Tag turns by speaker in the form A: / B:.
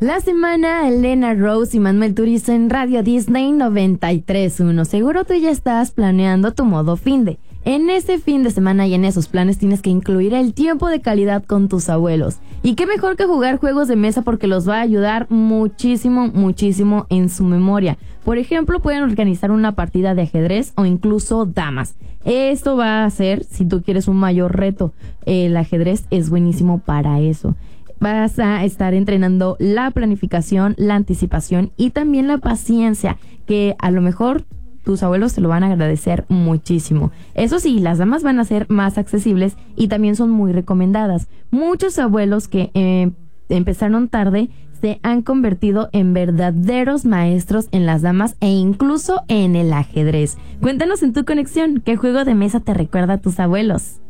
A: La semana, Elena Rose y Manuel Turizo en Radio Disney 93.1. Seguro tú ya estás planeando tu modo finde. En ese fin de semana y en esos planes tienes que incluir el tiempo de calidad con tus abuelos. Y qué mejor que jugar juegos de mesa porque los va a ayudar muchísimo, muchísimo en su memoria. Por ejemplo, pueden organizar una partida de ajedrez o incluso damas. Esto va a ser, si tú quieres un mayor reto, el ajedrez es buenísimo para eso. Vas a estar entrenando la planificación, la anticipación y también la paciencia, que a lo mejor tus abuelos te lo van a agradecer muchísimo. Eso sí, las damas van a ser más accesibles y también son muy recomendadas. Muchos abuelos que empezaron tarde se han convertido en verdaderos maestros en las damas e incluso en el ajedrez. Cuéntanos en tu conexión, ¿qué juego de mesa te recuerda a tus abuelos?